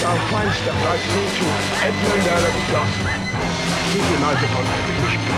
I'll climb step right through to Edmund Eric Dawson. Keep your knife upon